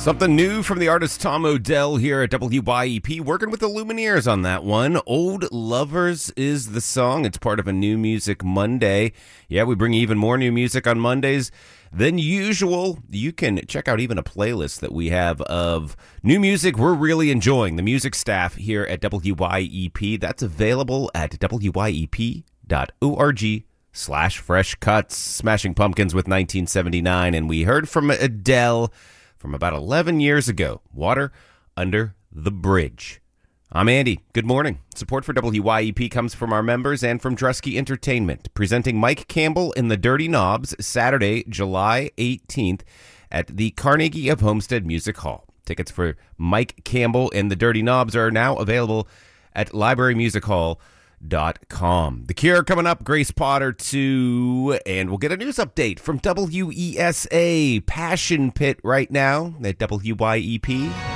Something new from the artist Tom Odell here at WYEP, working with the Lumineers on that one. Old Lovers is the song. It's part of a New Music Monday. Yeah, we bring you even more new music on Mondays than usual. You can check out even a playlist that we have of new music we're really enjoying. The music staff here at WYEP. That's available at wyep.org/fresh cuts. Smashing Pumpkins with 1979. And we heard from Adele from about 11 years ago, Water Under the Bridge. I'm Andy. Good morning. Support for WYEP comes from our members and from Drusky Entertainment, presenting Mike Campbell in the Dirty Knobs Saturday, July 18th at the Carnegie of Homestead Music Hall. Tickets for Mike Campbell and the Dirty Knobs are now available at librarymusichall.com. The Cure coming up, Grace Potter 2, and we'll get a news update from WESA Passion Pit right now at WYEP.